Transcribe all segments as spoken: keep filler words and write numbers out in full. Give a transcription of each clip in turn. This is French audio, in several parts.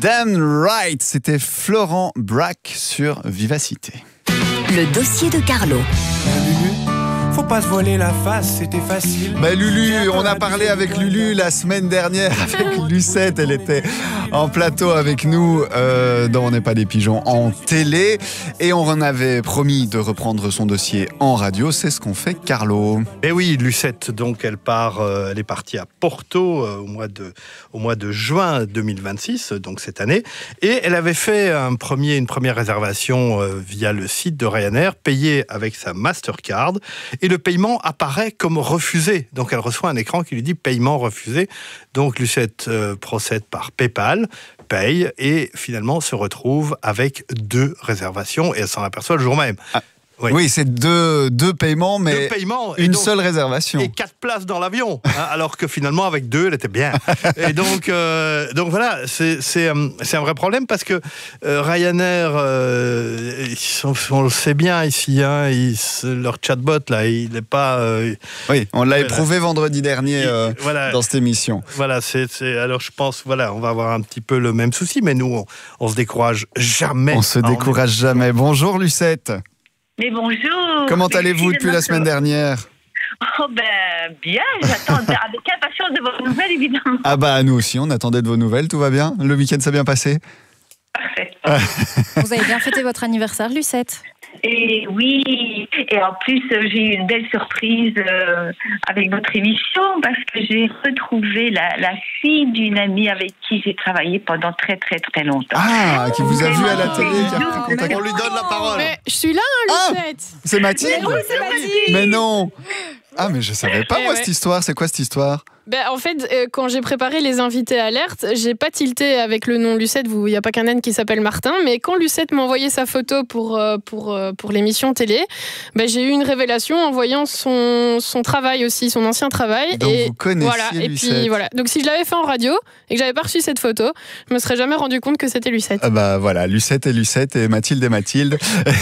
Damn Right, c'était Florent Braque sur Vivacité. Le dossier de Carlo. Lulu, faut pas se voiler la face, c'était facile. Bah Lulu, on a parlé avec Lulu la semaine dernière, avec Lucette, elle était en plateau avec nous euh, dans On n'est pas des pigeons en télé, et on en avait promis de reprendre son dossier en radio, c'est ce qu'on fait Carlo. Et oui, Lucette, donc elle part, euh, elle est partie à Porto euh, au mois de au mois de juin deux mille vingt-six, donc cette année, et elle avait fait un premier une première réservation euh, via le site de Ryanair, payée avec sa Mastercard. Et le paiement apparaît comme refusé. Donc elle reçoit un écran qui lui dit paiement refusé. Donc Lucette euh, procède par PayPal, paye et finalement se retrouve avec deux réservations et elle s'en aperçoit le jour même. Ah. Oui, oui c'est deux, deux paiements, mais deux paiements, une donc, seule réservation. Et quatre places dans l'avion, hein, alors que finalement, avec deux, elle était bien. Et donc, euh, donc voilà, c'est, c'est, c'est un vrai problème parce que euh, Ryanair, euh, ils sont, on le sait bien ici, hein, ils, leur chatbot, là, il n'est pas... Euh, oui, on l'a voilà. éprouvé vendredi dernier euh, voilà, dans cette émission. Voilà, c'est, c'est, alors je pense, voilà, on va avoir un petit peu le même souci, mais nous, on, on se décourage jamais. On se décourage est... jamais. Bonjour Lucette. Mais bonjour. Comment allez-vous depuis la semaine dernière ? Oh ben bien, j'attends avec impatience de vos nouvelles évidemment. Ah bah nous aussi, on attendait de vos nouvelles, tout va bien ? Le week-end s'est bien passé ? Parfait. Vous avez bien fêté votre anniversaire, Lucette ? Et oui, et en plus j'ai eu une belle surprise euh, avec votre émission parce que j'ai retrouvé la, la fille d'une amie avec qui j'ai travaillé pendant très très très longtemps. Ah, qui vous a vu à la télé, qui a pris Oh, contact. on lui donne la parole. Mais je suis là, hein, Lucette. Ah, c'est Mathilde. Mais oui, c'est Mathilde. Mais non. Ah, mais je savais pas, eh moi, ouais. cette histoire. C'est quoi cette histoire ? Ben, en fait, euh, quand j'ai préparé les invités alertes, j'ai pas tilté avec le nom Lucette. Il n'y a pas qu'un naine qui s'appelle Martin. Mais quand Lucette m'a envoyé sa photo pour, euh, pour, euh, pour l'émission télé, ben, j'ai eu une révélation en voyant son, son travail aussi, son ancien travail. Donc et vous connaissiez voilà. Et Lucette. puis voilà. Donc si je l'avais fait en radio et que j'avais pas reçu cette photo, je me serais jamais rendu compte que c'était Lucette. Ah bah voilà, Lucette et Lucette et Mathilde et Mathilde.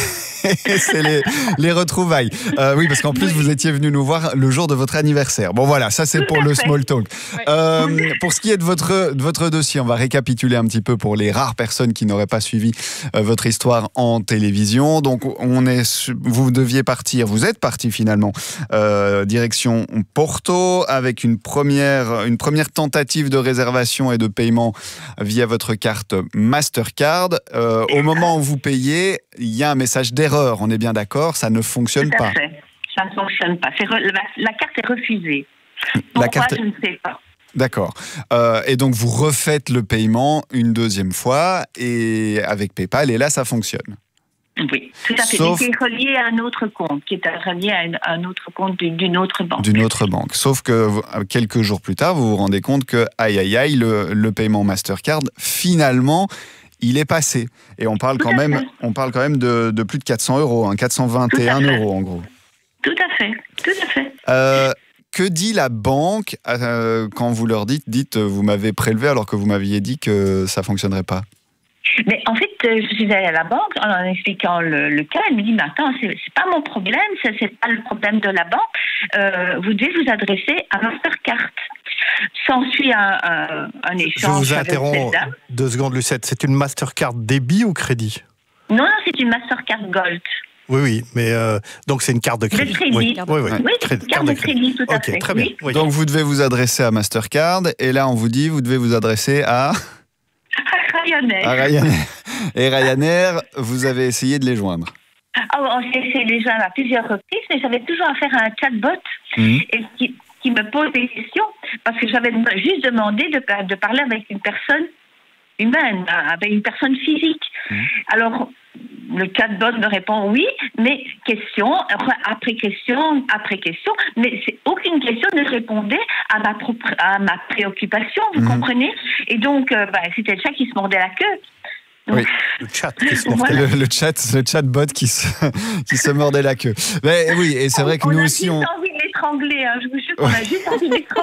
C'est les, les retrouvailles. Euh, oui, parce qu'en plus, vous étiez venu nous voir le jour de votre anniversaire. Bon, voilà, ça, c'est Tout pour à le fait. small talk. Ouais. Euh, pour ce qui est de votre, de votre dossier, on va récapituler un petit peu pour les rares personnes qui n'auraient pas suivi euh, votre histoire en télévision. Donc, on est, su- vous deviez partir, vous êtes parti finalement, euh, direction Porto, avec une première, une première tentative de réservation et de paiement via votre carte Mastercard. Euh, au moment où vous payez, il y a un message d'erreur, on est bien d'accord, ça ne fonctionne Tout à pas. fait. Ça ne fonctionne pas. C'est re- la, la carte est refusée. La Pourquoi, carte- je ne sais pas. D'accord. Euh, et donc vous refaites le paiement une deuxième fois et avec PayPal, et là ça fonctionne. Oui, tout à fait. Sauf- Mais qui est relié à un autre compte, qui est relié à une- un autre compte d'une d'une autre banque. D'une autre banque. Sauf que vous- quelques jours plus tard, vous vous rendez compte que, aïe aïe aïe, le, le paiement Mastercard, finalement, il est passé. Et on parle Tout quand à même, fait. on parle quand même de, de plus de quatre cents euros, hein, quatre cent vingt et un Tout à fait. euros en gros. Tout à fait, tout à fait. Euh, que dit la banque euh, quand vous leur dites, dites, euh, vous m'avez prélevé alors que vous m'aviez dit que ça fonctionnerait pas ? Mais en fait, euh, je suis allée à la banque en, en expliquant le, le cas. Elle me dit, mais attends, c'est, c'est pas mon problème, c'est, c'est pas le problème de la banque. Euh, vous devez vous adresser à Mastercard. S'ensuit un, un, un Je échange vous avec interromps cette dame. deux secondes, Lucette. C'est une Mastercard débit ou crédit ? Non, non, c'est une Mastercard Gold. Oui, oui, mais euh, donc c'est une carte de De crédit. crédit. Oui, oui, oui. Oui, Crédit- carte de crédit, tout à Ok, fait. très bien. Oui. Oui. Donc vous devez vous adresser à Mastercard, et là on vous dit, vous devez vous adresser à, À Ryanair. à Ryanair. Et Ryanair, vous avez essayé de les joindre. Ah, on s'est essayé déjà à plusieurs reprises, mais j'avais toujours affaire à un chatbot Mhm. et qui, qui me pose des questions parce que j'avais juste demandé de, de parler avec une personne humaine, avec une personne physique. Mhm. Alors, le chatbot me répond oui, mais question après question après question, mais c'est, aucune question ne répondait à ma, propre, à ma préoccupation, vous Mhm. comprenez ? Et donc, euh, bah, c'était le chat qui se mordait la queue. Donc, Oui. Le chat qui se Voilà. Le, le chat, le chatbot qui se, qui se mordait la queue. Mais oui, et c'est vrai que on nous a aussi, juste on, envie de l'étrangler, hein, je vous jure qu'on a juste envie de l'étrangler.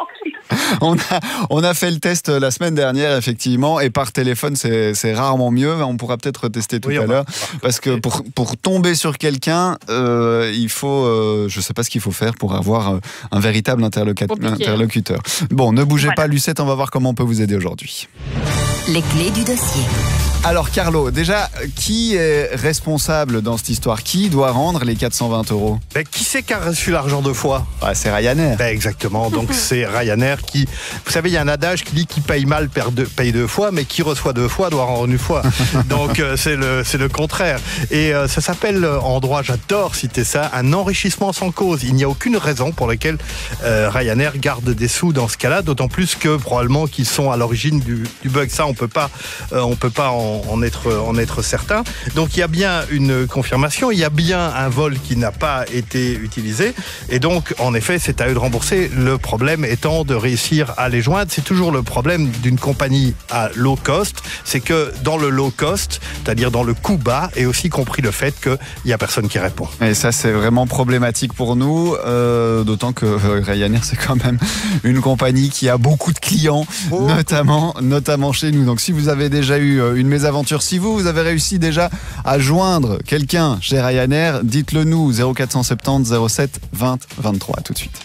On a, on a fait le test la semaine dernière, effectivement, et par téléphone, c'est, c'est rarement mieux. On pourra peut-être retester tout Oui, à on va- l'heure. on va Parce que retester. pour, pour tomber sur quelqu'un, euh, il faut, euh, je ne sais pas ce qu'il faut faire pour avoir euh, un véritable interloca- Compliqué. interlocuteur. Bon, ne bougez Voilà. pas, Lucette, on va voir comment on peut vous aider aujourd'hui. Les clés du dossier. Alors, Carlo, déjà, qui est responsable dans cette histoire? Qui doit rendre les quatre cent vingt euros? Ben, qui c'est qui a reçu l'argent deux fois? Ah, c'est Ryanair. Ben, exactement, donc c'est Ryanair qui... Vous savez, il y a un adage qui dit qui paye mal perd deux, paye deux fois, mais qui reçoit deux fois doit rendre une fois. Donc euh, c'est le, c'est le contraire. Et euh, ça s'appelle euh, en droit, j'adore citer ça, un enrichissement sans cause. Il n'y a aucune raison pour laquelle euh, Ryanair garde des sous dans ce cas-là, d'autant plus que probablement qu'ils sont à l'origine du, du bug. Ça, on peut pas, euh, on peut pas en, en, être, en être certain. Donc il y a bien une confirmation, il y a bien un vol qui n'a pas été utilisé. Et donc, en effet, c'est à eux de rembourser. Le problème étant de réussir à les joindre. C'est toujours le problème d'une compagnie à low cost. C'est que dans le low cost, c'est-à-dire dans le coût bas, est aussi compris le fait qu'il n'y a personne qui répond. Et ça, c'est vraiment problématique pour nous, euh, d'autant que euh, Ryanair, c'est quand même une compagnie qui a beaucoup de clients, Oh. notamment, notamment chez nous. Donc, si vous avez déjà eu euh, une mésaventure, si vous, vous avez réussi déjà à joindre quelqu'un chez Ryanair, dites-le nous, zéro quatre cent soixante-dix zéro sept vingt vingt-trois, tout de suite.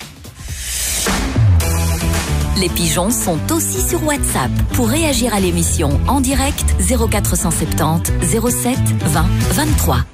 Les pigeons sont aussi sur WhatsApp. Pour réagir à l'émission en direct, zéro quatre cent soixante-dix zéro sept vingt vingt-trois.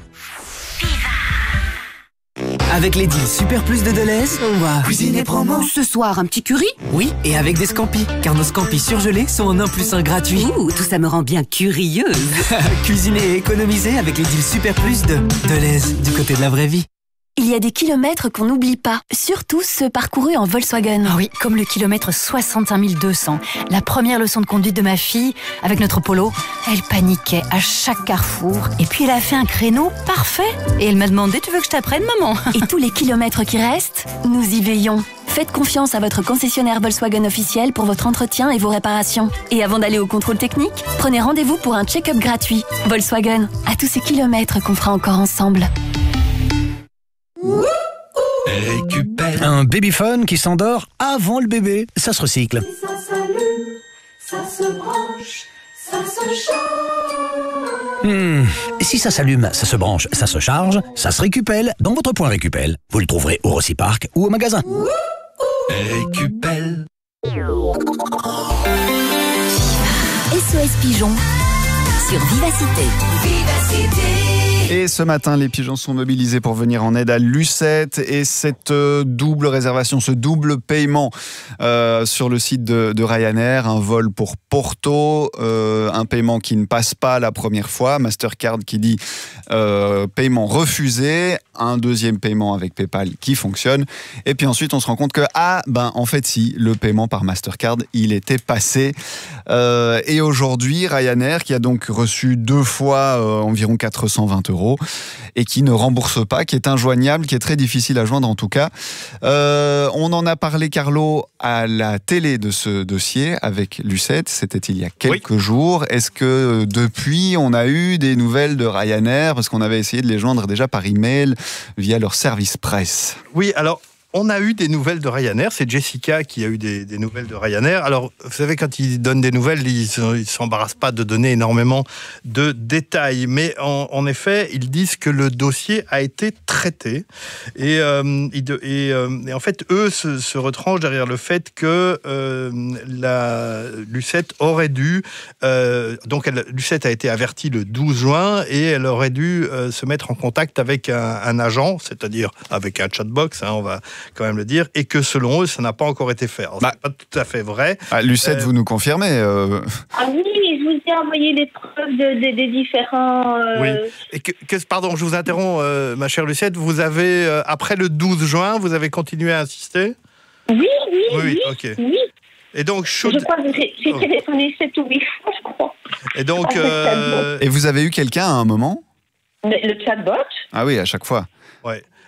Avec les deals Super Plus de Deleuze, on va cuisiner promo. Ce soir, un petit curry? Oui, et avec des scampis, car nos scampis surgelés sont en un plus un gratuit. Ouh, tout ça me rend bien curieuse. Cuisiner et économiser avec les deals Super Plus de Deleuze, du côté de la vraie vie. Il y a des kilomètres qu'on n'oublie pas, surtout ceux parcourus en Volkswagen. Ah oui, comme le kilomètre soixante-cinq mille deux cents. La première leçon de conduite de ma fille, avec notre Polo, elle paniquait à chaque carrefour. Et puis elle a fait un créneau parfait. Et elle m'a demandé, tu veux que je t'apprenne, maman? Et tous les kilomètres qui restent, nous y veillons. Faites confiance à votre concessionnaire Volkswagen officiel pour votre entretien et vos réparations. Et avant d'aller au contrôle technique, prenez rendez-vous pour un check-up gratuit. Volkswagen, à tous ces kilomètres qu'on fera encore ensemble. Récupère. Un babyphone qui s'endort avant le bébé, ça se recycle. Ça s'allume, ça se branche, ça se charge. Hmm. Si ça s'allume, ça se branche, ça se charge, ça se récupère dans votre point Récupel. Vous le trouverez au Rocipark ou au magasin. Récupel. S O S Pigeon sur Vivacité. Vivacité. Et ce matin, les pigeons sont mobilisés pour venir en aide à Lucette. Et cette euh, double réservation, ce double paiement euh, sur le site de, de Ryanair, un vol pour Porto, euh, un paiement qui ne passe pas la première fois, Mastercard qui dit euh, paiement refusé, un deuxième paiement avec PayPal qui fonctionne. Et puis ensuite, on se rend compte que, ah, ben en fait, si, le paiement par Mastercard, il était passé. Euh, et aujourd'hui, Ryanair, qui a donc reçu deux fois euh, environ quatre cent vingt euros, et qui ne rembourse pas, qui est injoignable, qui est très difficile à joindre en tout cas. Euh, on en a parlé, Carlo, à la télé de ce dossier avec Lucette, c'était il y a quelques oui. jours. Est-ce que depuis, on a eu des nouvelles de Ryanair, parce qu'on avait essayé de les joindre déjà par email, via leur service presse? Oui, alors... On a eu des nouvelles de Ryanair, c'est Jessica qui a eu des, des nouvelles de Ryanair. Alors, vous savez, quand ils donnent des nouvelles, ils ne s'embarrassent pas de donner énormément de détails. Mais en, en effet, ils disent que le dossier a été traité. Et, euh, et, et, euh, et en fait, eux se, se retranchent derrière le fait que euh, la Lucette aurait dû... Euh, donc, elle, Lucette a été avertie le douze juin et elle aurait dû euh, se mettre en contact avec un, un agent, c'est-à-dire avec un chatbox, hein, on va... quand même le dire, et que selon eux, ça n'a pas encore été fait. Alors, bah, c'est pas tout à fait vrai. Ah, Lucette, euh, vous nous confirmez euh... Ah oui, je vous ai envoyé les preuves de, de, des différents... Euh... Oui. Et que, que, pardon, je vous interromps, euh, ma chère Lucette, vous avez, euh, après le douze juin, vous avez continué à insister? Oui, oui, oui. Oui, ok. Oui. Et donc, je crois que j'ai, j'ai oh. téléphoné sept ou huit fois, je crois. Et donc... Euh... Et vous avez eu quelqu'un à un moment? Le, le chatbot. Ah oui, à chaque fois. Ouais. Alors,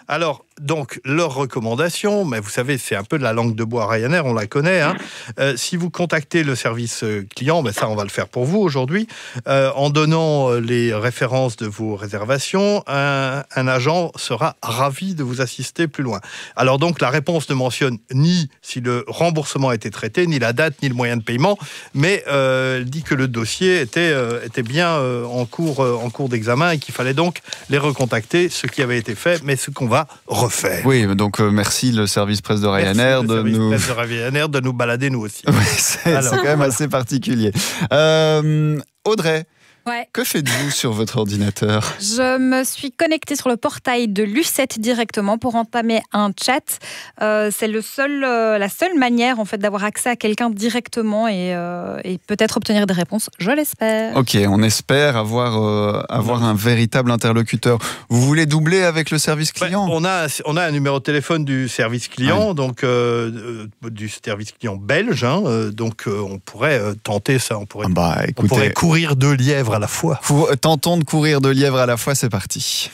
donc, leur recommandation, mais vous savez, c'est un peu de la langue de bois Ryanair, on la connaît. Hein. Euh, si vous contactez le service client, ben ça, on va le faire pour vous aujourd'hui, euh, en donnant les références de vos réservations, un, un agent sera ravi de vous assister plus loin. Alors donc, la réponse ne mentionne ni si le remboursement a été traité, ni la date, ni le moyen de paiement, mais euh, elle dit que le dossier était, euh, était bien euh, en cours, euh, en cours d'examen et qu'il fallait donc les recontacter, ce qui avait été fait, mais ce qu'on va refaire. Oui, donc euh, merci le service presse de Ryanair merci, de le service nous... presse de Ryanair de nous balader nous aussi. Oui, c'est Alors, quand même voilà. assez particulier. Euh, Audrey, Ouais. que faites-vous sur votre ordinateur? Je me suis connectée sur le portail de l'U sept directement pour entamer un chat. Euh, c'est le seul, euh, la seule manière en fait d'avoir accès à quelqu'un directement et, euh, et peut-être obtenir des réponses. Je l'espère. Ok, on espère avoir, euh, avoir un véritable interlocuteur. Vous voulez doubler avec le service client? Ben, on, a, on a un numéro de téléphone du service client, ouais. donc euh, du service client belge. Hein, euh, donc euh, on pourrait euh, tenter ça. On pourrait, ah bah, écoutez, on pourrait courir deux lièvres à la fois. Pour, tentons de courir deux lièvres à la fois, c'est parti.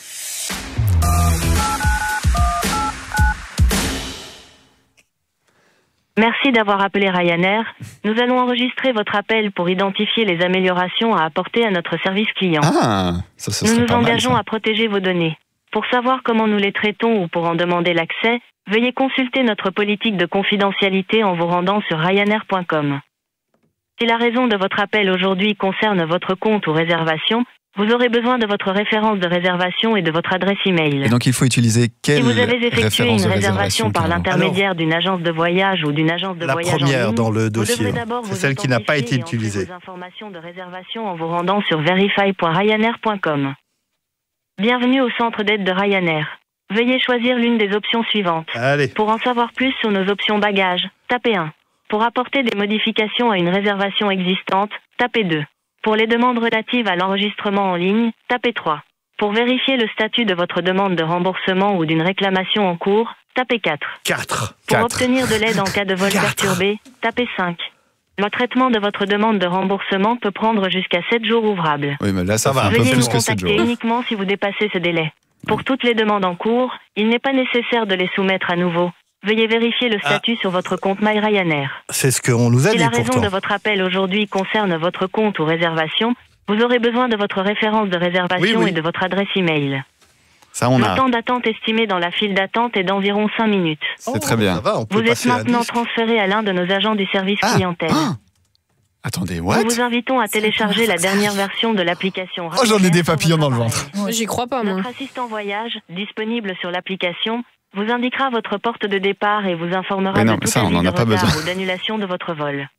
Merci d'avoir appelé Ryanair. Nous allons enregistrer votre appel pour identifier les améliorations à apporter à notre service client. Ah, ça, ça nous nous pas engageons mal, à protéger vos données. Pour savoir comment nous les traitons ou pour en demander l'accès, veuillez consulter notre politique de confidentialité en vous rendant sur ryanair point com. Si la raison de votre appel aujourd'hui concerne votre compte ou réservation, vous aurez besoin de votre référence de réservation et de votre adresse email. Et donc il faut utiliser quelle Si vous avez effectué une réservation par l'intermédiaire d'une agence de voyage ou d'une agence de la voyage en première ligne, dans le dossier, c'est celle qui n'a pas été utilisée. Vos informations de réservation en vous rendant sur verify point ryanair point com. Bienvenue au centre d'aide de Ryanair. Veuillez choisir l'une des options suivantes. Allez. Pour en savoir plus sur nos options bagages, tapez un. Pour apporter des modifications à une réservation existante, tapez deux. Pour les demandes relatives à l'enregistrement en ligne, tapez trois. Pour vérifier le statut de votre demande de remboursement ou d'une réclamation en cours, tapez quatre. quatre. Pour obtenir de l'aide en cas de vol perturbé, tapez cinq. Le traitement de votre demande de remboursement peut prendre jusqu'à sept jours ouvrables. Oui, mais là, ça va un Veuillez peu plus nous que sept jours. contacter uniquement si vous dépassez ce délai. Pour toutes les demandes en cours, il n'est pas nécessaire de les soumettre à nouveau. Veuillez vérifier le statut ah. sur votre compte My Ryanair. C'est ce qu'on nous a si dit pourtant. Si la raison pourtant. de votre appel aujourd'hui concerne votre compte ou réservation, vous aurez besoin de votre référence de réservation oui, oui. et de votre adresse email. Ça, on le a. temps d'attente estimé dans la file d'attente est d'environ cinq minutes. C'est oh, très bien. Ça va, on peut vous êtes maintenant à transféré à l'un de nos agents du service ah. clientèle. Ah. Attendez, what? Nous vous invitons à télécharger la dernière version de l'application. Oh, j'en ai des papillons dans le ventre. J'y crois pas, moi. Notre assistant voyage, disponible sur l'application, vous indiquera votre porte de départ et vous informera non, de tout ça, avis on en de a pas retard besoin. ou d'annulation de votre vol.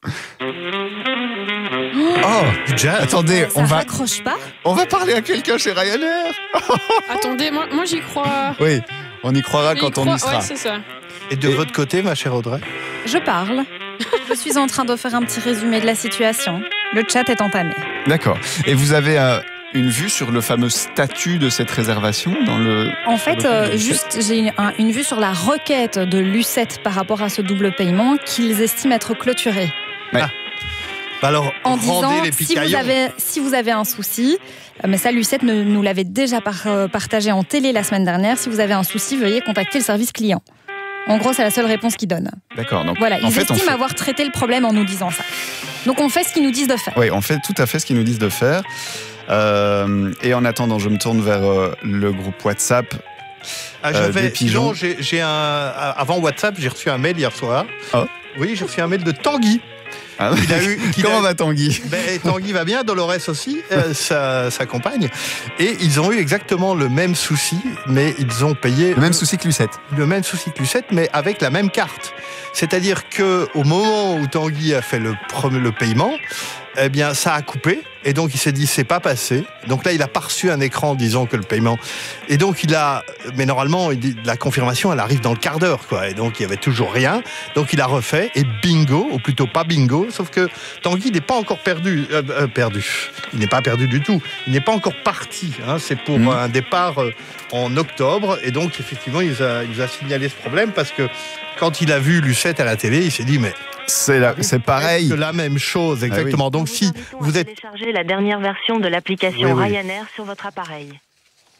Oh, jazz. Attendez, Ça on va, raccroche pas. on va parler à quelqu'un chez Ryanair. Attendez, moi, moi j'y crois. Oui, on y croira J'y quand on crois, y sera. Ouais, c'est ça. Et de Et... votre côté, ma chère Audrey? Je parle. Je suis en train de faire un petit résumé de la situation. Le chat est entamé. D'accord. Et vous avez euh, une vue sur le fameux statut de cette réservation dans le... En fait, euh, juste, j'ai une, un, une vue sur la requête de l'U sept par rapport à ce double paiement qu'ils estiment être clôturé. Ouais. Ah. Bah alors, en disant, les si vous, avez, si vous avez un souci, mais ça, l'U sept ne, nous l'avait déjà par, euh, partagé en télé la semaine dernière, si vous avez un souci, veuillez contacter le service client. En gros, c'est la seule réponse qu'ils donnent. D'accord. Donc, voilà, en ils fait, estiment fait... avoir traité le problème en nous disant ça. Donc, on fait ce qu'ils nous disent de faire. Oui, on fait tout à fait ce qu'ils nous disent de faire. Euh, et en attendant, je me tourne vers euh, le groupe WhatsApp. Ah, je euh, vais, des pigeons. Non, j'ai, j'ai un, avant WhatsApp, j'ai reçu un mail hier soir. Oh. Oui, j'ai reçu un mail de Tanguy. Ah, il a eu, il Comment a... va Tanguy? Ben, Tanguy va bien, Dolores aussi, euh, sa, sa compagne. Et ils ont eu exactement le même souci, mais ils ont payé... Le même souci que l'U sept. Le même souci que l'U sept, mais avec la même carte. C'est-à-dire qu'au moment où Tanguy a fait le, le paiement, eh bien, ça a coupé. Et donc, il s'est dit, c'est pas passé. Donc là, il a pas reçu un écran disant que le paiement... Et donc, il a... Mais normalement, il dit, la confirmation, elle arrive dans le quart d'heure, quoi. Et donc, il y avait toujours rien. Donc, il a refait. Et bingo, ou plutôt pas bingo. Sauf que Tanguy n'est pas encore perdu. Euh, euh, perdu. Il n'est pas perdu du tout. Il n'est pas encore parti. Hein. C'est pour mmh. un départ euh, en octobre. Et donc, effectivement, il nous a, il nous a signalé ce problème parce que quand il a vu l'U sept à la télé, il s'est dit, mais... C'est, la, c'est pareil. C'est la même chose, exactement. Ah oui. Donc, si vous êtes... Téléchargez la dernière version de l'application oui, oui. Ryanair sur votre appareil.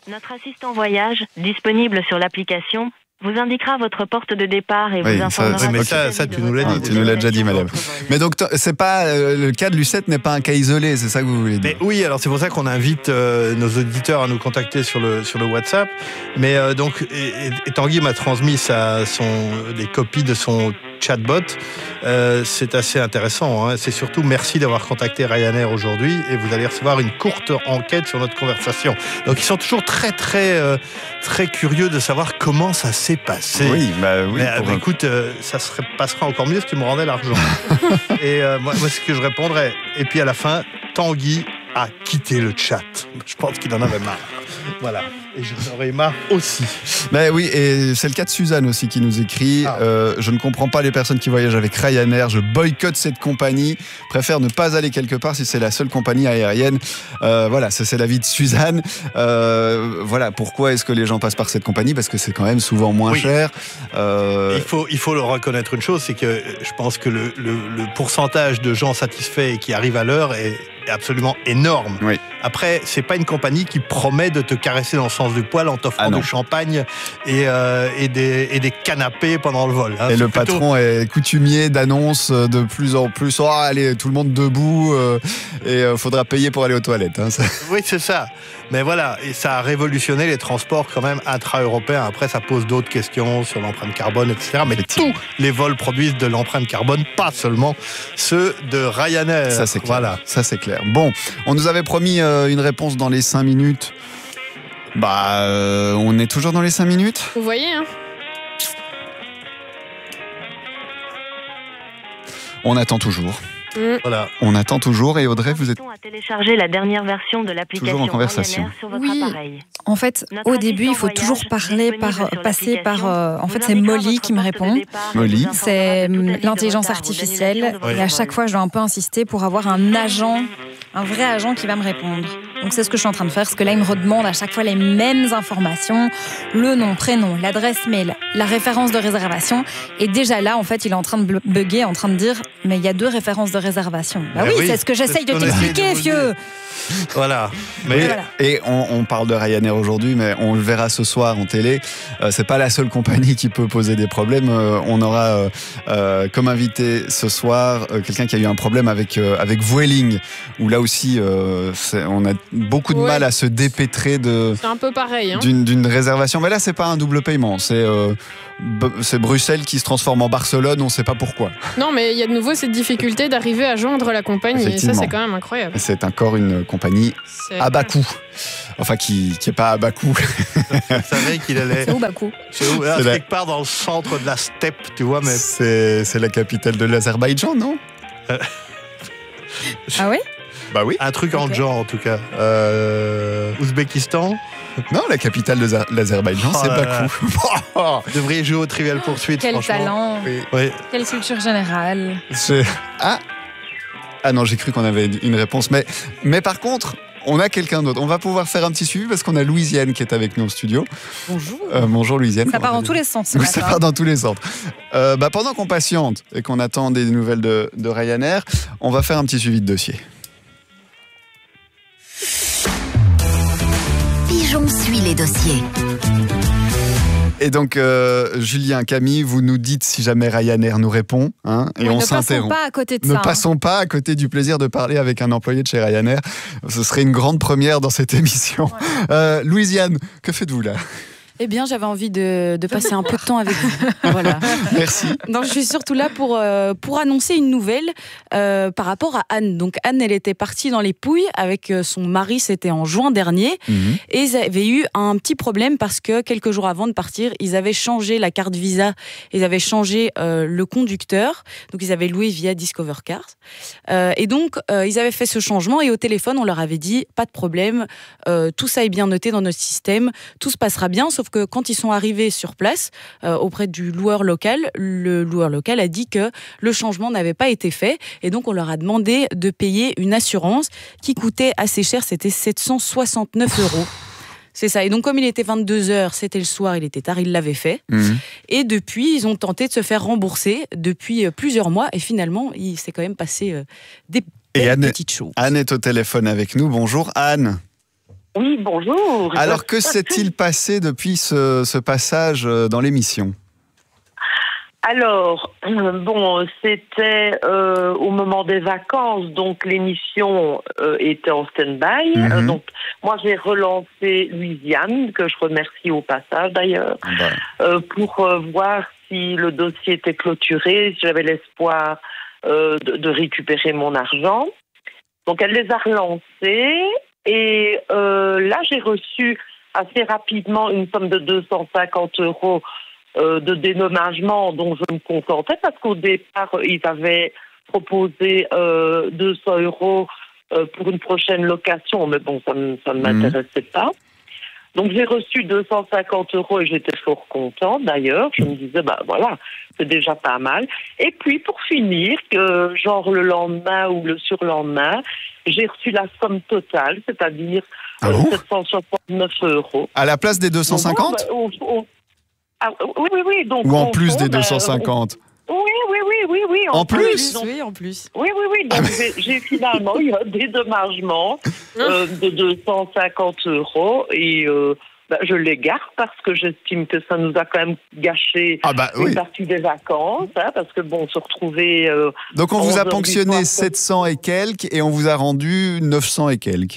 Notre assistant voyage, disponible sur l'application, vous indiquera votre porte de départ et Oui, vous informera. ça, Oui, mais de ça, votre ça, avis tu de nous l'as votre dit. Tu nous l'as déjà dit, madame. Mais donc, t- c'est pas euh, le cas de Lucette n'est pas un cas isolé, c'est ça que vous voulez dire? Mais oui, alors c'est pour ça qu'on invite euh, nos auditeurs à nous contacter sur le, sur le WhatsApp. Mais euh, donc, et, et- et Tanguy m'a transmis sa, son, des copies de son chatbot. Euh, c'est assez intéressant. Hein. C'est surtout merci d'avoir contacté Ryanair aujourd'hui et vous allez recevoir une courte enquête sur notre conversation. Donc ils sont toujours très très euh, très curieux de savoir comment ça s'est passé. Oui, bah oui. Mais, euh, pour- bah, écoute, euh, ça se passera encore mieux si tu me rendais l'argent. Et euh, moi, moi, ce que je répondrais. Et puis à la fin, Tanguy a quitté le chat. Je pense qu'il en avait marre. Voilà. Et j'en aurais marre aussi. Ben oui, et c'est le cas de Suzanne aussi qui nous écrit. Ah. Euh, je ne comprends pas les personnes qui voyagent avec Ryanair. Je boycotte cette compagnie. Préfère ne pas aller quelque part si c'est la seule compagnie aérienne. Euh, voilà, ça c'est l'avis de Suzanne. Euh, voilà, pourquoi est-ce que les gens passent par cette compagnie? Parce que c'est quand même souvent moins Oui. cher. Euh, Il faut, il faut le reconnaître une chose, c'est que je pense que le, le, le pourcentage de gens satisfaits et qui arrivent à l'heure est absolument énorme. Oui. Après, c'est pas une compagnie qui promet de te caresser dans le sens du poil en t'offrant Ah non. du champagne et, euh, et, des, et des canapés pendant le vol. hein. Et C'est le plutôt- patron est coutumier d'annonces de plus en plus. Oh, allez, tout le monde debout euh, et euh, faudra payer pour aller aux toilettes. Hein, ça. Oui, c'est ça. Mais voilà, et ça a révolutionné les transports quand même intra-européens. Après, ça pose d'autres questions sur l'empreinte carbone, et cetera. Mais tous les vols produisent de l'empreinte carbone, pas seulement ceux de Ryanair. Ça c'est clair. Voilà. Ça c'est clair. Bon, on nous avait promis euh, une réponse dans les cinq minutes. Bah, euh, on est toujours dans les cinq minutes. Vous voyez, hein? On attend toujours. Mm. Voilà. On attend toujours. Et Audrey, vous êtes à télécharger la dernière version de l'application toujours en conversation. Ryanair sur votre Oui. appareil. En fait, Notre au début, il faut assistant toujours voyage, parler par, disponible sur passer par. l'application, euh, en vous fait, c'est indiquera Molly votre qui me porte de répond. départ et Molly. vous informera C'est de toute hum, avis de l'intelligence retard ou artificielle. d'annulation de votre Et à vol. chaque fois, je dois un peu insister pour avoir un agent, un vrai agent qui va me répondre. Donc, c'est ce que je suis en train de faire. Parce que là, il me redemande à chaque fois les mêmes informations. Le nom, prénom, l'adresse mail, la référence de réservation. Et déjà là, en fait, il est en train de bl- bugger, en train de dire mais il y a deux références de réservation. Bah Eh oui, oui, c'est ce que c'est j'essaye ce de qu'on essaye de t'expliquer, vous vieux. Voilà. Mais Et, Voilà. et on, on parle de Ryanair aujourd'hui, mais on le verra ce soir en télé. Euh, c'est pas la seule compagnie qui peut poser des problèmes. Euh, on aura euh, euh, comme invité ce soir euh, quelqu'un qui a eu un problème avec euh, avec Vueling, où là aussi euh, c'est- on a beaucoup de Ouais. mal à se dépêtrer de C'est un peu pareil. Hein. d'une d'une réservation. Mais là, c'est pas un double paiement. C'est euh, B- c'est Bruxelles qui se transforme en Barcelone. On sait pas pourquoi. Non, mais il y a de nouveau cette difficulté d'arriver à joindre la compagnie. Et ça, Effectivement. c'est quand même incroyable. C'est encore une compagnie C'est- à bas coût. Enfin, qui qui est pas à bas coût. je savais qu'il allait. C'est où, Bakou? C'est où Ah, C'est la- quelque part dans le centre de la steppe, tu vois, mais C'est c'est la capitale de l'Azerbaïdjan, non? Ah oui? Bah oui. un truc en Ok. genre en tout cas. Euh, Ouzbékistan. Non, la capitale de Za- l'Azerbaïdjan, Oh c'est là là. Bakou. Vous devriez jouer au Trivial Poursuite, Quel franchement. talent, Oui. quelle culture générale. C'est- Ah Ah non, j'ai cru qu'on avait une réponse. Mais, mais par contre, on a quelqu'un d'autre. On va pouvoir faire un petit suivi parce qu'on a Louisiane qui est avec nous au studio. Bonjour. Euh, bonjour Louisiane. Ça Comment part dans allez-vous? tous les sens ce Oui, ça matin. part dans tous les sens. Euh, bah, pendant qu'on patiente et qu'on attend des nouvelles de, de Ryanair, on va faire un petit suivi de dossier. Pigeon suit les dossiers. Et donc, euh, Julien, Camille, vous nous dites si jamais Ryanair nous répond, hein, et Oui, on ne passons s'interrompt. pas à côté de Ne ça. hein. passons pas à côté du plaisir de parler avec un employé de chez Ryanair. Ce serait une grande première dans cette émission. Euh, Louisiane, que faites-vous là? Eh bien, j'avais envie de, de passer un peu de temps avec vous. Voilà. Merci. Donc, je suis surtout là pour, euh, pour annoncer une nouvelle euh, par rapport à Anne. Donc, Anne, elle était partie dans les Pouilles avec euh, son mari, c'était en juin dernier. Mhm. Et ils avaient eu un petit problème parce que quelques jours avant de partir, ils avaient changé la carte Visa, ils avaient changé euh, le conducteur. Donc, ils avaient loué via Discover Cars. Euh, et donc, euh, ils avaient fait ce changement et au téléphone, on leur avait dit pas de problème, euh, tout ça est bien noté dans notre système, tout se passera bien. Sauf que quand ils sont arrivés sur place, euh, auprès du loueur local, le loueur local a dit que le changement n'avait pas été fait. Et donc, on leur a demandé de payer une assurance qui coûtait assez cher, c'était sept cent soixante-neuf euros. C'est ça. Et donc, comme il était vingt-deux heures, c'était le soir, il était tard, ils l'avaient fait. Mhm. Et depuis, ils ont tenté de se faire rembourser depuis euh, plusieurs mois. Et finalement, il s'est quand même passé euh, des Et belles Anne, petites choses. Anne est au téléphone avec nous. Bonjour Anne. Oui, bonjour. Alors, que s'est-il passé depuis ce, ce passage dans l'émission ? Alors, bon, c'était euh, au moment des vacances, donc l'émission euh, était en stand-by. Mm-hmm. Euh, donc, moi, j'ai relancé Louisiane, que je remercie au passage d'ailleurs, bah. euh, pour euh, voir si le dossier était clôturé, si j'avais l'espoir euh, de, de récupérer mon argent. Donc, elle les a relancés et euh, là, j'ai reçu assez rapidement une somme de deux cent cinquante euros Euh, de dédommagement dont je me contentais parce qu'au départ, ils avaient proposé euh, deux cents euros euh, pour une prochaine location, mais bon, ça ne ça ne m'intéressait pas. Donc j'ai reçu deux cent cinquante euros et j'étais fort contente d'ailleurs. Je me disais, bah voilà, c'est déjà pas mal. Et puis pour finir, que genre le lendemain ou le surlendemain, j'ai reçu la somme totale, c'est-à-dire ah euh, bon sept cent soixante-neuf euros. À la place des deux cent cinquante ? Donc, bon, bah, on, on, Ah, oui, oui, oui. Donc, ou en au plus fond, des ben, deux cent cinquante on... Oui, oui, oui, oui, oui. En, en plus, plus donc... Oui, en plus. Oui, oui, oui. Donc, j'ai, j'ai finalement eu un dédommagement euh, de deux cent cinquante euros et euh, ben, je les garde parce que j'estime que ça nous a quand même gâché ah bah, une oui. partie des vacances, hein, parce que bon, se retrouver... Euh, donc, on vous a ponctionné sept cents et quelques et on vous a rendu neuf cents et quelques.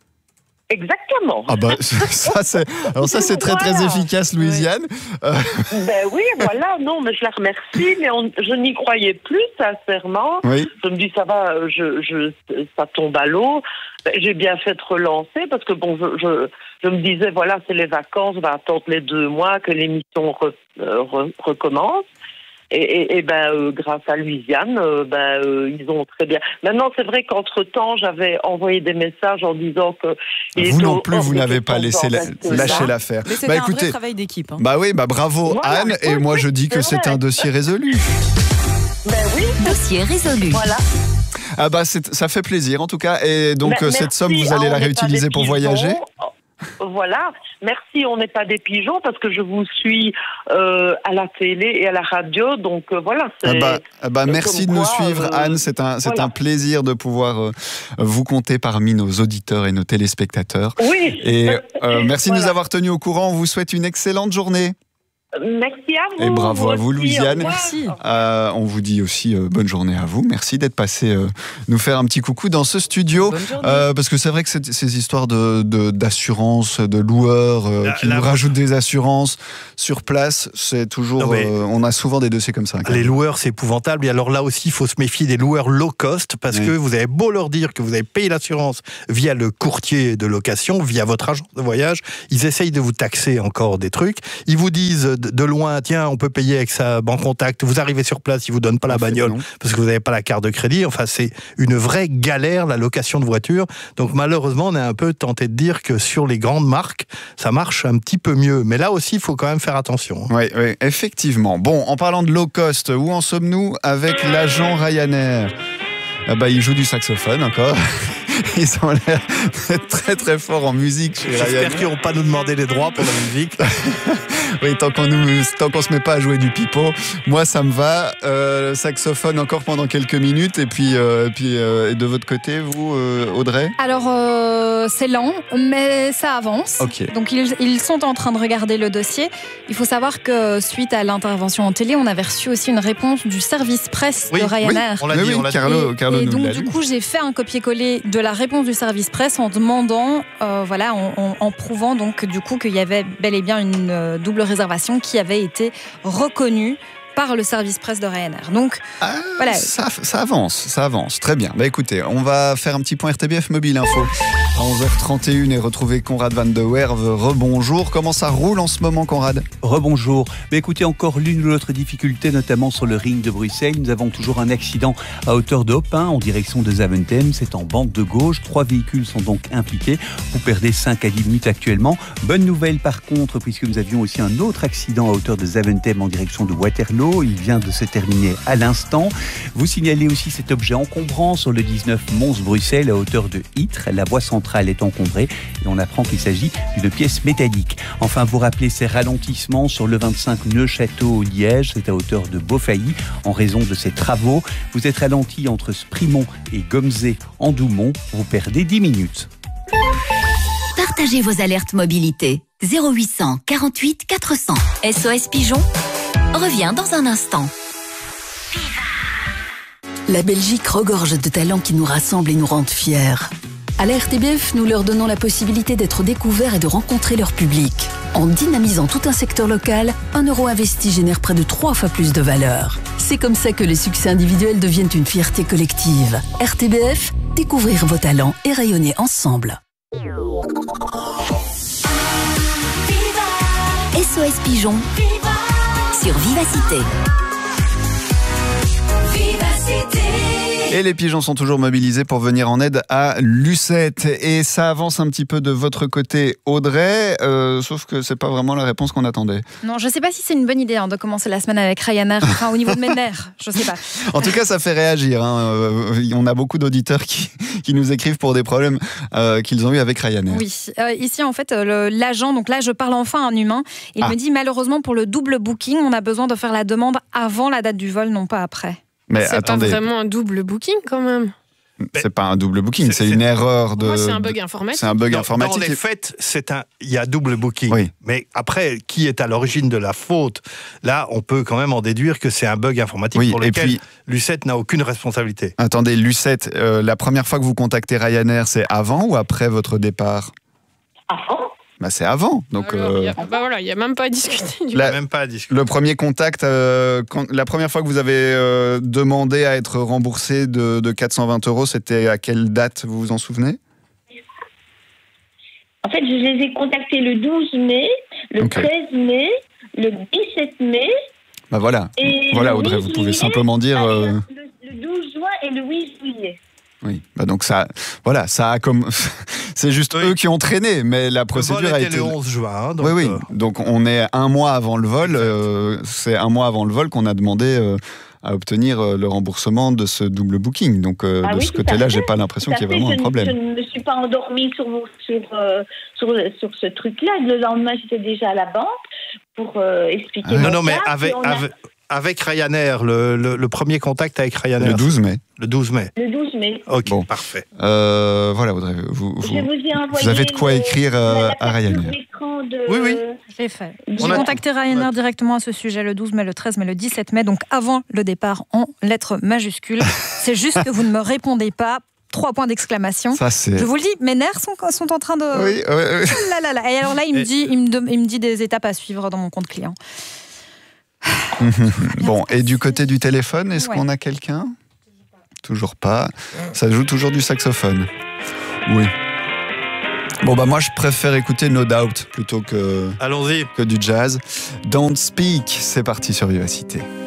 Exactement. Ah bah, ça, c'est, alors ça, c'est très, très voilà. efficace, Louisiane. Oui. Euh... Ben oui, voilà, non, mais je la remercie, mais on, je n'y croyais plus, sincèrement. Oui. Je me dis, ça va, je, je, ça tombe à l'eau. Ben, j'ai bien fait de relancer, parce que bon, je, je, je me disais, voilà, c'est les vacances, on va attendre les deux mois que l'émission re, euh, re, recommence. Et, et, et ben, euh, grâce à Louisiane, euh, ben, euh, ils ont très bien. Maintenant, c'est vrai qu'entre-temps, j'avais envoyé des messages en disant que... Vous non plus, vous n'avez pas laissé la, lâché l'affaire. Mais c'était bah, un écoutez, vrai travail d'équipe. Hein. Bah oui, bah bravo voilà, Anne, et moi je dis que c'est, c'est un dossier résolu. Ben oui. Dossier résolu. Voilà. Ah bah c'est, ça fait plaisir en tout cas. Et donc ben, cette somme, vous allez la réutiliser pour voyager ? Voilà, merci, on n'est pas des pigeons parce que je vous suis euh, à la télé et à la radio, donc euh, voilà. C'est, ah bah, ah bah, merci de nous quoi, suivre, euh, Anne, c'est un, c'est voilà. un plaisir de pouvoir euh, vous compter parmi nos auditeurs et nos téléspectateurs. Oui. Et euh, merci voilà. de nous avoir tenus au courant, on vous souhaite une excellente journée. Merci à vous. Et bravo vous à vous, aussi, Louisiane. Merci. Euh, on vous dit aussi euh, bonne journée à vous. Merci d'être passé euh, nous faire un petit coucou dans ce studio. Euh, parce que c'est vrai que c'est, ces histoires de, de, d'assurance, de loueurs euh, la, qui la... nous rajoutent des assurances sur place, c'est toujours. Non, euh, on a souvent des dossiers comme ça. Les loueurs, c'est épouvantable. Et alors là aussi, il faut se méfier des loueurs low cost parce oui. que vous avez beau leur dire que vous avez payé l'assurance via le courtier de location, via votre agent de voyage, ils essayent de vous taxer encore des trucs. Ils vous disent de loin, tiens, on peut payer avec sa banque contact. Vous arrivez sur place, ils vous donnent pas la bagnole parce que vous n'avez pas la carte de crédit. Enfin, c'est une vraie galère, la location de voiture. Donc, malheureusement, on est un peu tenté de dire que sur les grandes marques, ça marche un petit peu mieux. Mais là aussi, il faut quand même faire attention. Oui, oui, effectivement. Bon, en parlant de low cost, où en sommes-nous avec l'agent Ryanair ? Ah bah, il joue du saxophone encore. Ils ont l'air d'être très très forts en musique chez J'espère Ryanair. qu'ils n'ont pas nous demander les droits pour la musique. Oui, tant qu'on nous, tant qu'on se met pas à jouer du pipeau, moi ça me va. Euh, saxophone encore pendant quelques minutes et puis, euh, et puis euh, et de votre côté, vous, euh, Audrey ? Alors euh, c'est lent, mais ça avance. Okay. Donc ils, ils sont en train de regarder le dossier. Il faut savoir que suite à l'intervention en télé, on avait reçu aussi une réponse du service presse oui, de Ryanair. Oui, on l'a dit, oui, on l'a Carlo, et, Carlo et nous donc l'a du dit. coup, j'ai fait un copier-coller de la réponse du service presse en demandant, euh, voilà, en, en, en prouvant donc du coup qu'il y avait bel et bien une euh, double réservation qui avait été reconnue par le service presse de Ryanair. Donc, ah, voilà. Ça, ça avance, ça avance. Très bien. Bah écoutez, on va faire un petit point R T B F Mobile Info à onze heures trente et une et retrouver Conrad Van de Werve. Rebonjour. Comment ça roule en ce moment, Conrad ? Rebonjour. Mais écoutez, encore l'une ou l'autre difficulté, notamment sur le ring de Bruxelles. Nous avons toujours un accident à hauteur de Hopin en direction de Zaventem. C'est en bande de gauche. Trois véhicules sont donc impliqués. Vous perdez cinq à dix minutes actuellement. Bonne nouvelle par contre, puisque nous avions aussi un autre accident à hauteur de Zaventem en direction de Waterloo. Il vient de se terminer à l'instant. Vous signalez aussi cet objet encombrant sur le dix-neuf Mons-Bruxelles à hauteur de Ytre. La voie centrale est encombrée et on apprend qu'il s'agit d'une pièce métallique. Enfin, vous rappelez ces ralentissements sur le vingt-cinq Neuchâteau-Liège. C'est à hauteur de Beaufailly en raison de ces travaux. Vous êtes ralenti entre Sprimont et Gomzé en Doumont. Vous perdez dix minutes. Partagez vos alertes mobilité. zéro huit cent quarante-huit quatre cents. S O S Pigeon revient dans un instant. La Belgique regorge de talents qui nous rassemblent et nous rendent fiers. À la R T B F, nous leur donnons la possibilité d'être découverts et de rencontrer leur public. En dynamisant tout un secteur local, un euro investi génère près de trois fois plus de valeur. C'est comme ça que les succès individuels deviennent une fierté collective. R T B F, découvrir vos talents et rayonner ensemble. S O S Pigeon sur Vivacité. Et les pigeons sont toujours mobilisés pour venir en aide à Lucette. Et ça avance un petit peu de votre côté, Audrey, euh, sauf que c'est pas vraiment la réponse qu'on attendait. Non, je sais pas si c'est une bonne idée hein, de commencer la semaine avec Ryanair, enfin au niveau de mes nerfs, je sais pas. En tout cas, ça fait réagir. Hein. Euh, on a beaucoup d'auditeurs qui, qui nous écrivent pour des problèmes euh, qu'ils ont eu avec Ryanair. Oui, euh, ici en fait, le, l'agent, donc là je parle enfin à un humain, il ah. me dit malheureusement pour le double booking, on a besoin de faire la demande avant la date du vol, non pas après. Mais c'est attendez. pas vraiment un double booking quand même. C'est pas un double booking, c'est, c'est une erreur de. Moi, c'est un bug informatique. C'est un bug dans, informatique. Dans les faits, c'est un, il y a double booking. Oui. Mais après, qui est à l'origine de la faute? Là, on peut quand même en déduire que c'est un bug informatique oui, pour lequel puis, Lucette n'a aucune responsabilité. Attendez, Lucette, euh, la première fois que vous contactez Ryanair, c'est avant ou après votre départ? Avant. Bah c'est avant. Donc, Alors, euh... y a, bah voilà, il n'y a même pas à discuter. Du la, même pas à discuter. Le premier contact, euh, quand, la première fois que vous avez euh, demandé à être remboursé de, de quatre cent vingt euros, c'était à quelle date, vous vous en souvenez? En fait, je les ai contactés le douze mai, le okay. treize mai, le dix-sept mai. Bah voilà, voilà Audrey, vous pouvez simplement dire... Euh... Le, le douze juin et le huit juillet. Oui, bah donc ça, voilà, ça a comme, c'est juste oui. eux qui ont traîné, mais la procédure le vol a était été le onze juin. Hein, donc oui, oui. Euh... Donc on est un mois avant le vol. Euh, c'est un mois avant le vol qu'on a demandé euh, à obtenir euh, le remboursement de ce double booking. Donc euh, ah de oui, ce côté-là, j'ai pas l'impression qu'il y ait vraiment je un problème. Je ne me suis pas endormie sur sur euh, sur, sur ce truc-là. Le lendemain, j'étais déjà à la banque pour euh, expliquer. Ah. Non, non, mais cas, avec. a... avec... Avec Ryanair, le, le, le premier contact avec Ryanair. Le douze mai. Le douze mai. Le douze mai. Ok, bon. Parfait. Euh, voilà, Audrey, vous, vous, Je vous, ai envoyé vous avez de quoi le, écrire euh, à Ryanair. De... Oui, oui. J'ai fait. J'ai a... contacté Ryanair ouais. directement à ce sujet le douze mai, le treize mai, le dix-sept mai, donc avant le départ en lettres majuscules. C'est juste que vous ne me répondez pas. Trois points d'exclamation. Ça, c'est... Je vous le dis, mes nerfs sont, sont en train de... Oui, oui, oui. Là, là, là. Et alors là, il me, Et... dit, il, me de, il me dit des étapes à suivre dans mon compte client. Bon, et du côté du téléphone, est-ce ouais. qu'on a quelqu'un? Toujours pas. Ça joue toujours du saxophone. Oui. Bon, bah moi, je préfère écouter No Doubt plutôt que, Allons-y. que du jazz. Don't Speak, c'est parti sur Vivacité.